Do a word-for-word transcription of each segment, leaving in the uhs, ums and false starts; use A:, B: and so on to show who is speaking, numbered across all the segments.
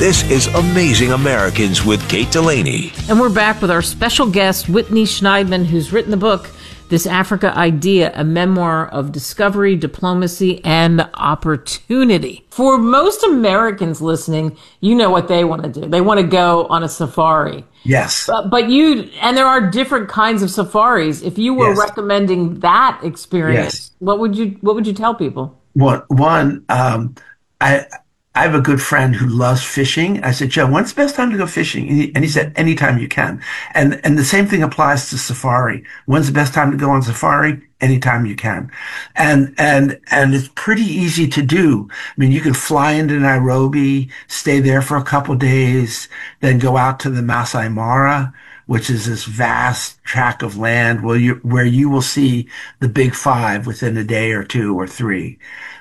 A: This is Amazing Americans with Kate Delaney.
B: And we're back with our special guest, Whitney Schneidman, who's written the book, This Africa Idea, a memoir of discovery, diplomacy, and opportunity. For most Americans listening, you know what they want to do. They want to go on a safari.
C: Yes.
B: But, but you, and there are different kinds of safaris. If you were
C: Yes.
B: recommending that experience,
C: Yes.
B: what would you, what would you tell people?
C: One, one um, I, I have a good friend who loves fishing. I said, Joe, when's the best time to go fishing? And he, and he said, anytime you can. And, and the same thing applies to safari. When's the best time to go on safari? Anytime you can. And, and, and it's pretty easy to do. I mean, you can fly into Nairobi, stay there for a couple days, then go out to the Masai Mara, which is this vast tract of land where you, where you will see the big five within a day or two or three.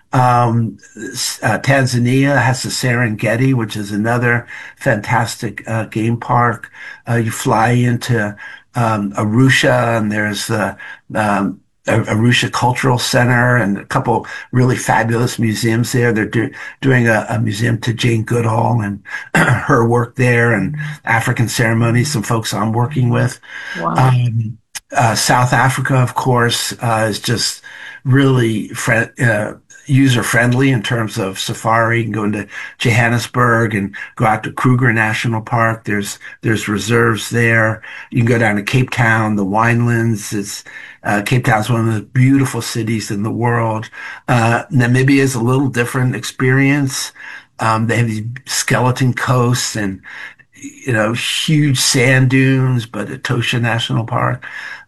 C: Um, uh, Tanzania has the Serengeti, which is another fantastic uh, game park. Uh, you fly into um, Arusha, and there's the um, Arusha Cultural Center and a couple really fabulous museums there. They're do, doing a, a museum to Jane Goodall and her work there, and African ceremonies, some folks I'm working with.
B: Wow.
C: Um, uh, South Africa, of course, uh, is just really friend, uh, user-friendly in terms of safari. You can go into Johannesburg and go out to Kruger National Park. There's there's reserves there. You can go down to Cape Town, the winelands. It's uh, Cape Town's one of the beautiful cities in the world. Uh, Namibia is a little different experience. Um, they have these skeleton coasts and, you know, huge sand dunes, but Etosha National Park.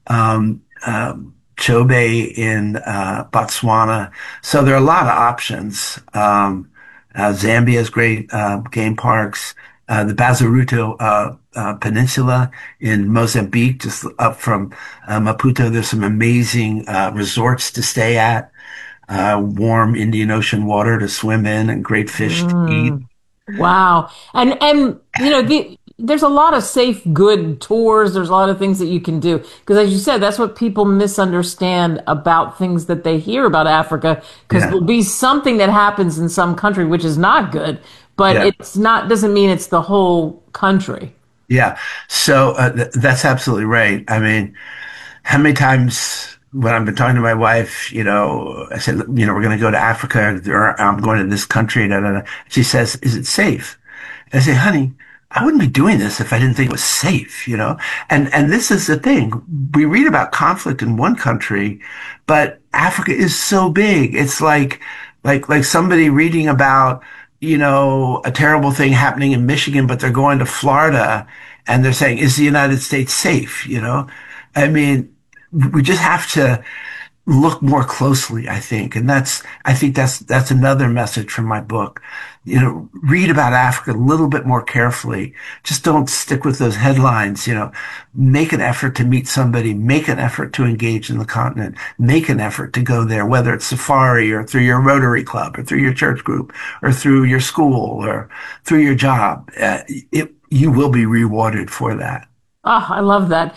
C: Um, um, Chobe in uh, Botswana. So there are a lot of options. Um, uh, Zambia has great uh, game parks. Uh, the Bazaruto uh, uh, Peninsula in Mozambique, just up from uh, Maputo, there's some amazing uh, resorts to stay at. Uh, warm Indian Ocean water to swim in and great fish
B: Mm.
C: to eat.
B: Wow. And, and, you know, the, there's a lot of safe, good tours. There's a lot of things that you can do. Because as you said, that's what people misunderstand about things that they hear about Africa. Because
C: Yeah.
B: there'll be something that happens in some country which is not good, but
C: Yeah.
B: it's not, doesn't mean it's the whole country.
C: Yeah. So uh, th- that's absolutely right. I mean, how many times when I've been talking to my wife, you know, I said, you know, we're going to go to Africa, or I'm going to this country. Da, da, da. She says, is it safe? And I say, honey, I wouldn't be doing this if I didn't think it was safe, you know? And, and this is the thing. We read about conflict in one country, but Africa is so big. It's like, like, like somebody reading about, you know, a terrible thing happening in Michigan, but they're going to Florida and they're saying, is the United States safe? You know? I mean, we just have to look more closely, I think. And that's, I think that's, that's another message from my book. You know, read about Africa a little bit more carefully. Just don't stick with those headlines, you know, make an effort to meet somebody, make an effort to engage in the continent, make an effort to go there, whether it's safari or through your Rotary Club or through your church group or through your school or through your job. Uh, it, you will be rewarded for that.
B: Oh, I love that.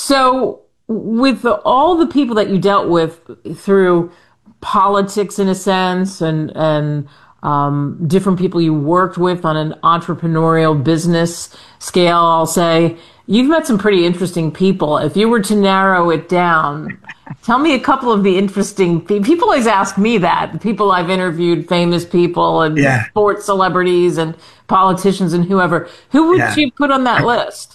B: So with the, all the people that you dealt with through politics in a sense and, and, um, different people you worked with on an entrepreneurial business scale, I'll say, you've met some pretty interesting people. If you were to narrow it down, tell me a couple of the interesting pe- people. Always ask me that. The people I've interviewed, famous people and
C: Yeah.
B: sports celebrities and politicians and whoever. Who would
C: Yeah.
B: you put on that list?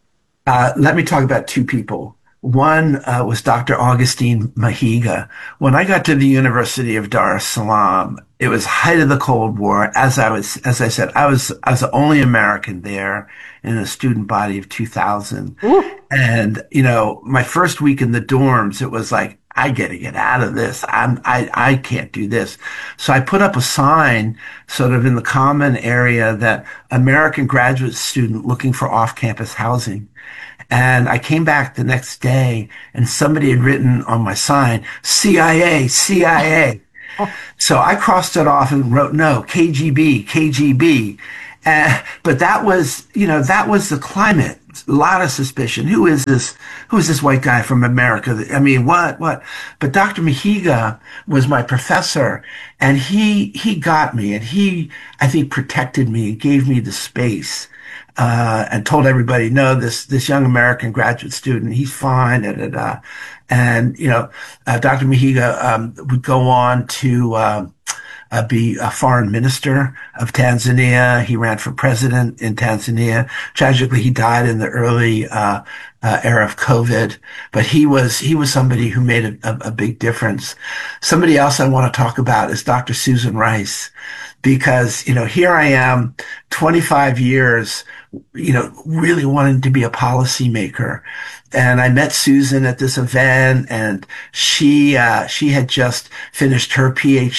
C: Uh, let me talk about two people. One uh, was Doctor Augustine Mahiga. When I got to the University of Dar es Salaam, it was height of the Cold War. As I was, as I said, I was, I was the only American there in a student body of two thousand.
B: Ooh.
C: And, you know, my first week in the dorms, it was like, I got to get out of this. I'm, I, I can't do this. So I put up a sign sort of in the common area that American graduate student looking for off-campus housing. And I came back the next day and somebody had written on my sign, C I A, C I A. So I crossed it off and wrote, no, K G B, K G B. Uh, but that was, you know, that was the climate. A lot of suspicion. Who is this? Who is this white guy from America? I mean, what, what? But Doctor Mehiga was my professor, and he he got me, and he, I think, protected me and gave me the space, uh, and told everybody, no, this this young American graduate student, he's fine, da, da, da. And you know, uh, Doctor Mehiga um, would go on to. Uh, Uh, be a foreign minister of Tanzania. He ran for president in Tanzania. Tragically, he died in the early uh, uh, era of COVID. But he was he was somebody who made a, a, a big difference. Somebody else I want to talk about is Doctor Susan Rice, because you know here I am, twenty-five years, you know, really wanting to be a policymaker. And I met Susan at this event, and she uh, she had just finished her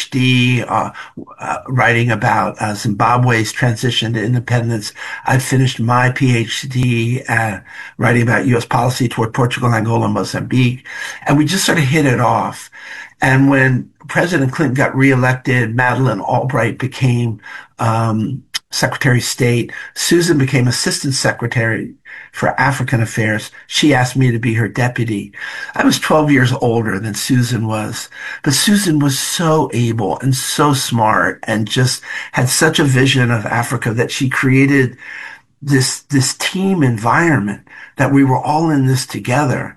C: PhD uh, uh, writing about uh, Zimbabwe's transition to independence. I'd finished my PhD uh, writing about U S policy toward Portugal, Angola, and Mozambique, and we just sort of hit it off. And when President Clinton got reelected, Madeleine Albright became um, Secretary of State. Susan became Assistant Secretary for African Affairs. She asked me to be her deputy. I was twelve years older than Susan was, but Susan was so able and so smart and just had such a vision of Africa that she created this, this team environment that we were all in this together.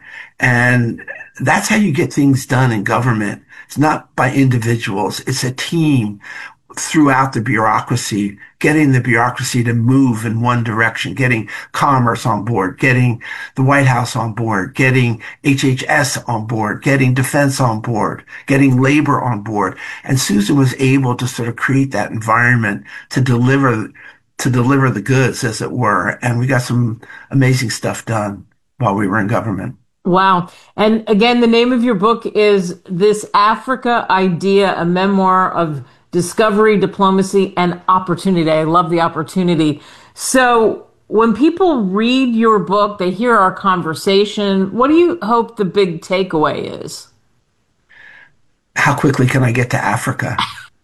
C: And that's how you get things done in government. It's not by individuals. It's a team throughout the bureaucracy, getting the bureaucracy to move in one direction, getting commerce on board, getting the White House on board, getting H H S on board, getting defense on board, getting labor on board. And Susan was able to sort of create that environment to deliver, to deliver the goods, as it were. And we got some amazing stuff done while we were in government.
B: Wow. And again, the name of your book is This Africa Idea, a memoir of discovery, diplomacy, and opportunity. I love the opportunity. So when people read your book, they hear our conversation, what do you hope the big takeaway is?
C: How quickly can I get to Africa?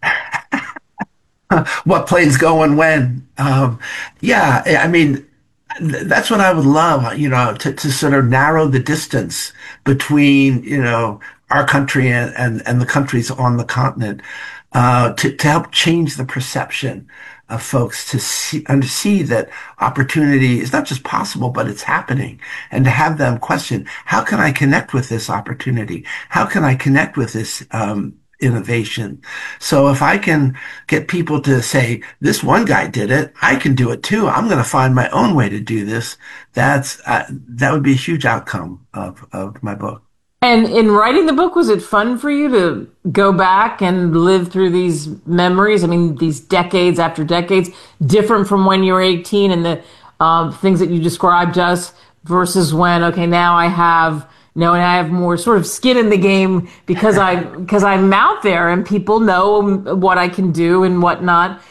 C: What plane's going when? Um, yeah, I mean, that's what I would love, you know, to, to sort of narrow the distance between, you know, our country and, and, and the countries on the continent, uh, to, to help change the perception of folks to see, and to see that opportunity is not just possible, but it's happening. And to have them question, how can I connect with this opportunity? How can I connect with this, um, innovation? So if I can get people to say, this one guy did it, I can do it too. I'm going to find my own way to do this. That's, uh, that would be a huge outcome of, of my book.
B: And in writing the book, was it fun for you to go back and live through these memories? I mean, these decades after decades, different from when you were eighteen and the um, things that you described to us versus when, okay, now I have, you know, and I have more sort of skin in the game because I, because I'm out there and people know what I can do and whatnot.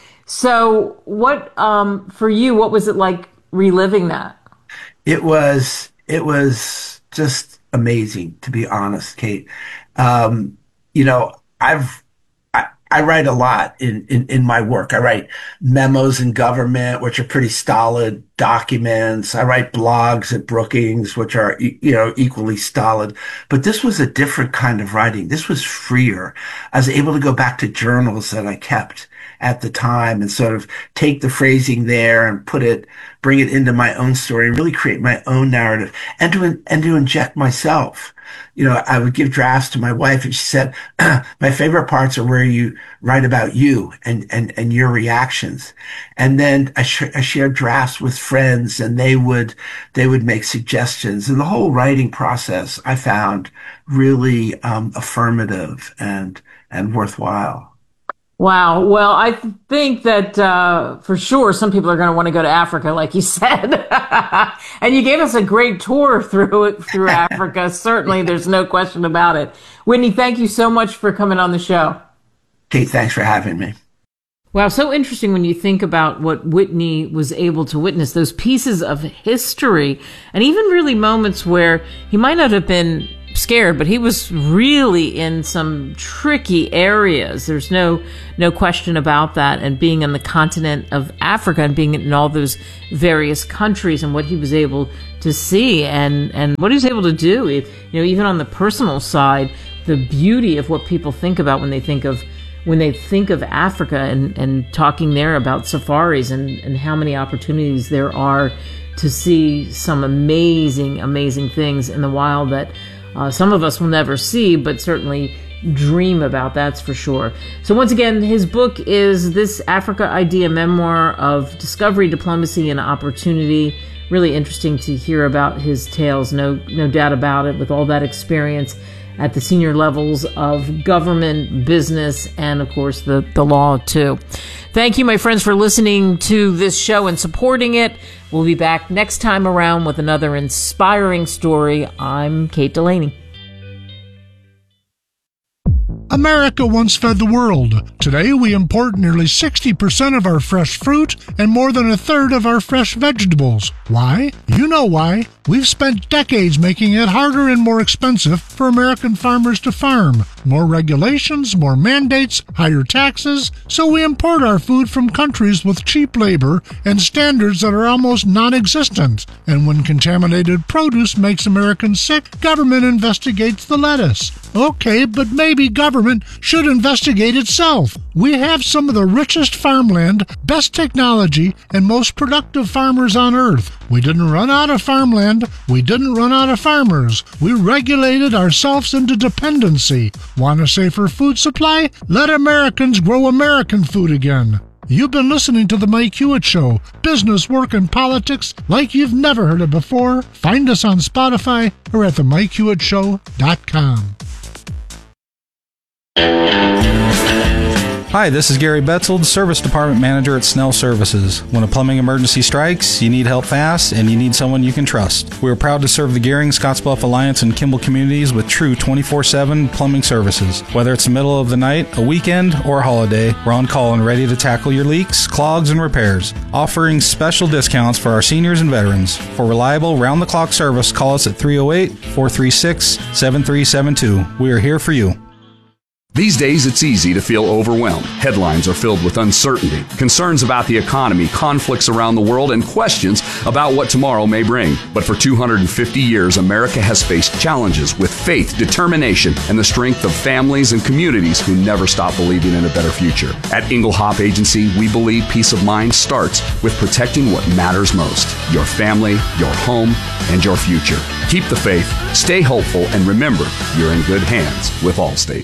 B: So what, um, for you, what was it like reliving that?
C: It was, it was just amazing, to be honest, Kate. Um, you know, I've, I, I write a lot in, in, in my work. I write memos in government, which are pretty stolid documents. I write blogs at Brookings, which are, you know, equally stolid. But this was a different kind of writing. This was freer. I was able to go back to journals that I kept at the time and sort of take the phrasing there and put it, bring it into my own story and really create my own narrative and to, and to inject myself. You know, I would give drafts to my wife and she said, my favorite parts are where you write about you and, and, and your reactions. And then I, sh- I shared drafts with friends and they would, they would make suggestions. And the whole writing process I found really, um, affirmative and, and worthwhile.
B: Wow. Well, I th- think that uh, for sure some people are going to want to go to Africa, like you said. And you gave us a great tour through it, through Africa. Certainly, there's no question about it. Whitney, thank you so much for coming on the show.
C: Kate, thanks for having me.
B: Wow, so interesting when you think about what Whitney was able to witness, those pieces of history, and even really moments where he might not have been scared, but he was really in some tricky areas. There's no no question about that. And being on the continent of Africa and being in all those various countries and what he was able to see and, and what he was able to do, if, you know, even on the personal side, the beauty of what people think about when they think of when they think of Africa and, and talking there about safaris and, and how many opportunities there are to see some amazing, amazing things in the wild that uh, some of us will never see, but certainly dream about, that's for sure. So once again, his book is This Africa Idea, Memoir of Discovery, Diplomacy, and Opportunity. Really interesting to hear about his tales, no, no doubt about it, with all that experience at the senior levels of government, business, and of course the, the law too. Thank you, my friends, for listening to this show and supporting it. We'll be back next time around with another inspiring story. I'm Kate Delaney.
D: America once fed the world. Today, we import nearly sixty percent of our fresh fruit and more than a third of our fresh vegetables. Why? You know why. We've spent decades making it harder and more expensive for American farmers to farm. More regulations, more mandates, higher taxes, so we import our food from countries with cheap labor and standards that are almost non-existent. And when contaminated produce makes Americans sick, government investigates the lettuce. Okay, but maybe government should investigate itself. We have some of the richest farmland, best technology, and most productive farmers on earth. We didn't run out of farmland. We didn't run out of farmers. We regulated ourselves into dependency. Want a safer food supply? Let Americans grow American food again. You've been listening to The Mike Hewitt Show. Business, work, and politics like you've never heard it before. Find us on Spotify or at the mike hewitt show dot com.
E: Hi, this is Gary Betzold, Service Department Manager at Snell Services. When a plumbing emergency strikes, you need help fast, and you need someone you can trust. We are proud to serve the Gearing, Scottsbluff Alliance, and Kimball communities with true twenty-four seven plumbing services. Whether it's the middle of the night, a weekend, or a holiday, we're on call and ready to tackle your leaks, clogs, and repairs. Offering special discounts for our seniors and veterans. For reliable, round-the-clock service, call us at three oh eight, four three six, seven three seven two. We are here for you.
F: These days, it's easy to feel overwhelmed. Headlines are filled with uncertainty, concerns about the economy, conflicts around the world, and questions about what tomorrow may bring. But for two hundred fifty years, America has faced challenges with faith, determination, and the strength of families and communities who never stop believing in a better future. At Inglehop Agency, we believe peace of mind starts with protecting what matters most: your family, your home, and your future. Keep the faith, stay hopeful, and remember, you're in good hands with Allstate.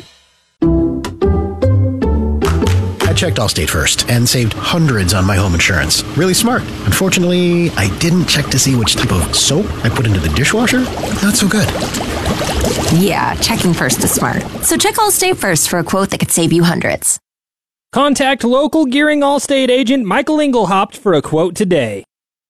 G: I checked Allstate first and saved hundreds on my home insurance. Really smart. Unfortunately, I didn't check to see which type of soap I put into the dishwasher. Not so good.
H: Yeah, checking first is smart. So check Allstate first for a quote that could save you hundreds.
I: Contact local Gearing Allstate agent Michael Inglehop for a quote today.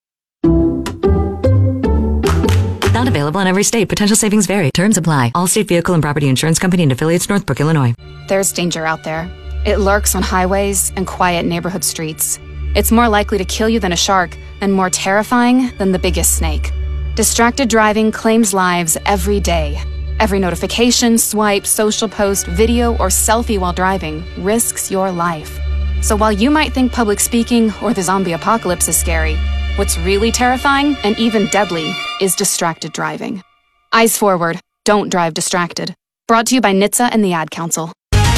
H: Not available in every state. Potential savings vary. Terms apply. Allstate Vehicle and Property Insurance Company and affiliates, Northbrook, Illinois.
J: There's danger out there. It lurks on highways and quiet neighborhood streets. It's more likely to kill you than a shark, and more terrifying than the biggest snake. Distracted driving claims lives every day. Every notification, swipe, social post, video, or selfie while driving risks your life. So while you might think public speaking or the zombie apocalypse is scary, what's really terrifying and even deadly is distracted driving. Eyes forward. Don't drive distracted. Brought to you by N H T S A and the Ad Council.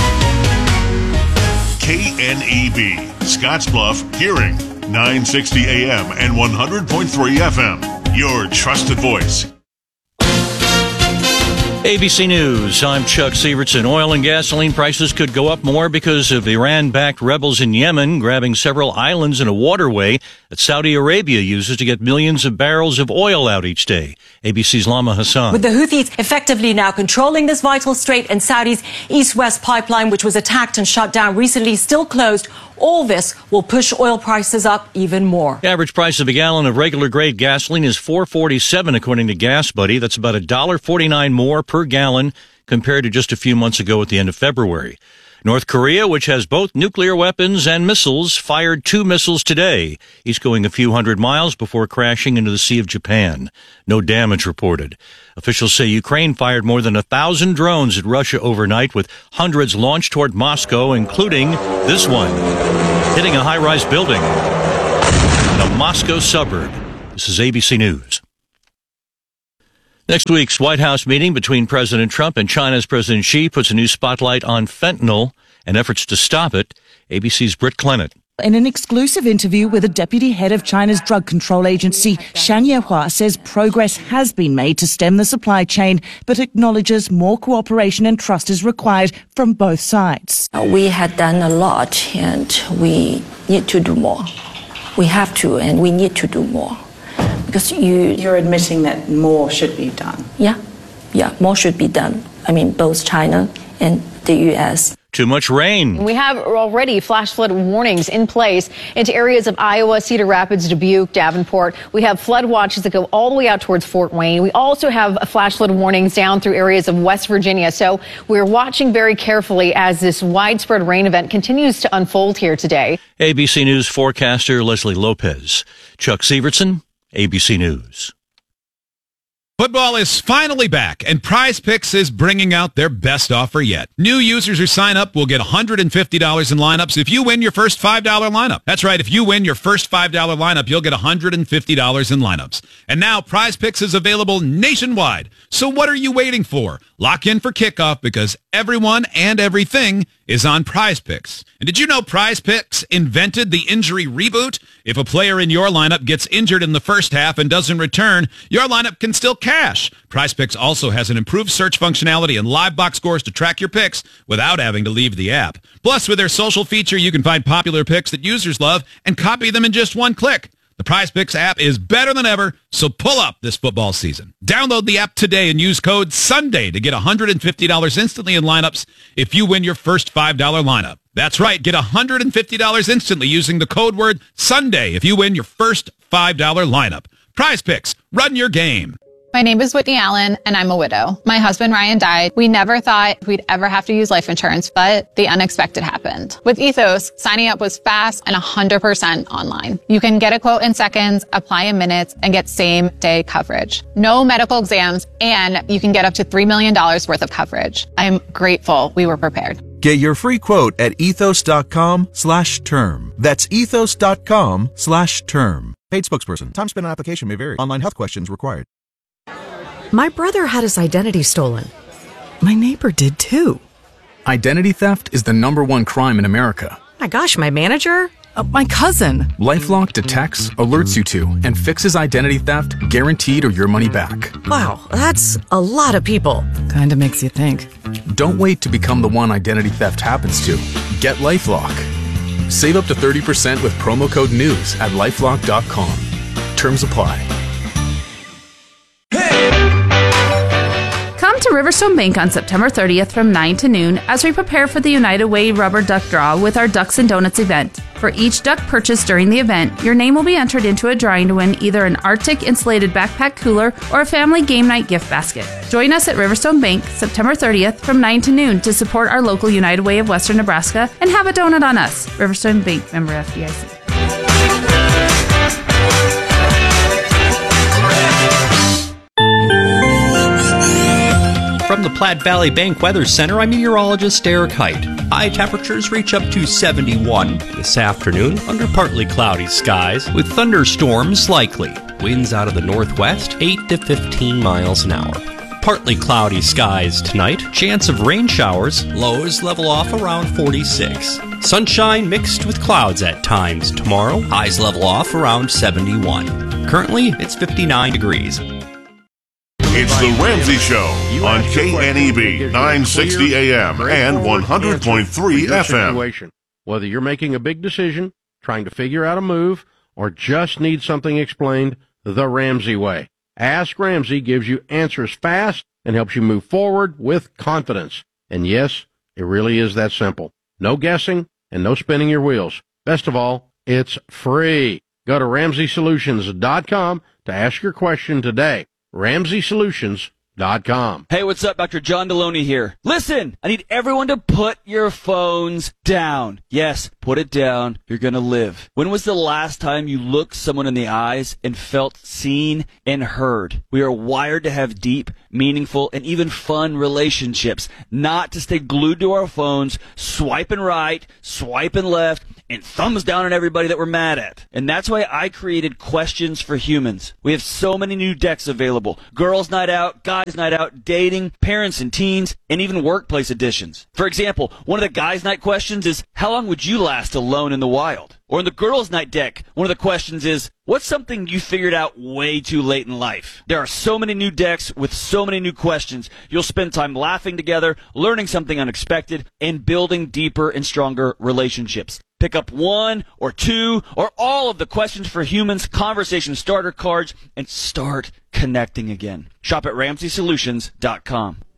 K: K N E B, Scottsbluff, Gearing, nine sixty A M and one hundred point three F M. Your trusted voice.
L: A B C News, I'm Chuck Sievertson. Oil and gasoline prices could go up more because of Iran-backed rebels in Yemen grabbing several islands in a waterway that Saudi Arabia uses to get millions of barrels of oil out each day. A B C's Lama Hassan.
M: With the Houthis effectively now controlling this vital strait and Saudi's east-west pipeline, which was attacked and shut down recently, still closed, all this will push oil prices up even more.
L: The average price of a gallon of regular grade gasoline is four forty-seven, according to Gas Buddy. That's about one dollar forty-nine more per gallon compared to just a few months ago at the end of February. North Korea, which has both nuclear weapons and missiles, fired two missiles today, each going a few hundred miles before crashing into the Sea of Japan. No damage reported. Officials say Ukraine fired more than a thousand drones at Russia overnight, with hundreds launched toward Moscow, including this one, hitting a high-rise building in a Moscow suburb. This is A B C News. Next week's White House meeting between President Trump and China's President Xi puts a new spotlight on fentanyl and efforts to stop it. A B C's Britt Clement.
N: In an exclusive interview with the deputy head of China's drug control agency, Shan Yehua says progress has been made to stem the supply chain, but acknowledges more cooperation and trust is required from both sides.
O: We had done a lot and we need to do more. We have to and we need to do more. Because you...
P: You're admitting that more should be done.
O: Yeah, yeah, more should be done. I mean, both China and the U S.
L: Too much rain.
Q: We have already flash flood warnings in place into areas of Iowa, Cedar Rapids, Dubuque, Davenport. We have flood watches that go all the way out towards Fort Wayne. We also have flash flood warnings down through areas of West Virginia. So we're watching very carefully as this widespread rain event continues to unfold here today.
L: A B C News forecaster Leslie Lopez. Chuck Severson, A B C News.
R: Football is finally back, and Prize Picks is bringing out their best offer yet. New users who sign up will get one hundred fifty dollars in lineups if you win your first five dollar lineup. That's right, if you win your first five dollar lineup, you'll get one hundred fifty dollars in lineups. And now Prize Picks is available nationwide. So what are you waiting for? Lock in for kickoff because everyone and everything is on Prize Picks. And did you know Prize Picks invented the injury reboot? If a player in your lineup gets injured in the first half and doesn't return, your lineup can still cash. Prize Picks also has an improved search functionality and live box scores to track your picks without having to leave the app. Plus, with their social feature, you can find popular picks that users love and copy them in just one click. The Prize Picks app is better than ever, so pull up this football season. Download the app today and use code SUNDAY to get one hundred fifty dollars instantly in lineups if you win your first five dollar lineup. That's right, get one hundred fifty dollars instantly using the code word SUNDAY if you win your first five dollar lineup. Prize Picks, run your game.
S: My name is Whitney Allen, and I'm a widow. My husband, Ryan, died. We never thought we'd ever have to use life insurance, but the unexpected happened. With Ethos, signing up was fast and one hundred percent online. You can get a quote in seconds, apply in minutes, and get same-day coverage. No medical exams, and you can get up to three million dollars worth of coverage. I'm grateful we were prepared.
T: Get your free quote at ethos.com slash term. That's ethos.com slash term. Paid spokesperson. Time spent on application may vary. Online health questions required.
U: My brother had his identity stolen. My neighbor did too.
V: Identity theft is the number one crime in America.
U: My gosh, my manager? Uh, my cousin.
V: LifeLock detects, alerts you to, and fixes identity theft guaranteed or your money back.
U: Wow, that's a lot of people. Kinda makes you think.
V: Don't wait to become the one identity theft happens to. Get LifeLock. Save up to thirty percent with promo code NEWS at lifelock dot com. Terms apply.
W: Come to Riverstone Bank on September thirtieth from nine to noon as we prepare for the United Way Rubber Duck Draw with our Ducks and Donuts event. For each duck purchased during the event, your name will be entered into a drawing to win either an Arctic insulated backpack cooler or a family game night gift basket. Join us at Riverstone Bank September thirtieth from nine to noon to support our local United Way of Western Nebraska and have a donut on us. Riverstone Bank, member F D I C.
X: From the Platte Valley Bank Weather Center, I'm meteorologist Eric Height. High temperatures reach up to seventy-one this afternoon under partly cloudy skies with thunderstorms likely. Winds out of the northwest, eight to fifteen miles an hour. Partly cloudy skies tonight, chance of rain showers, lows level off around forty-six. Sunshine mixed with clouds at times tomorrow, highs level off around seventy-one. Currently, it's fifty-nine degrees.
K: It's The Ramsey Show on K N E B, nine sixty A M and one hundred point three F M.
Y: Whether you're making a big decision, trying to figure out a move, or just need something explained the Ramsey way. Ask Ramsey gives you answers fast and helps you move forward with confidence. And yes, it really is that simple. No guessing and no spinning your wheels. Best of all, it's free. Go to ramsey solutions dot com to ask your question today. ramsey solutions dot com.
A: Hey, what's up? Doctor John Deloney here. Listen, I need everyone to put your phones down. Yes, put it down. You're going to live. When was the last time you looked someone in the eyes and felt seen and heard? We are wired to have deep, meaningful, and even fun relationships, not to stay glued to our phones, swiping right, swiping left, and thumbs down on everybody that we're mad at. And that's why I created Questions for Humans. We have so many new decks available. Girls Night Out, Guys Night Out, Dating, Parents and Teens, and even Workplace editions. For example, one of the Guys Night questions is, how long would you last alone in the wild? Or in the Girls Night deck, one of the questions is, what's something you figured out way too late in life? There are so many new decks with so many new questions. You'll spend time laughing together, learning something unexpected, and building deeper and stronger relationships. Pick up one or two or all of the Questions for Humans conversation starter cards and start connecting again. Shop at Ramsey Solutions dot com.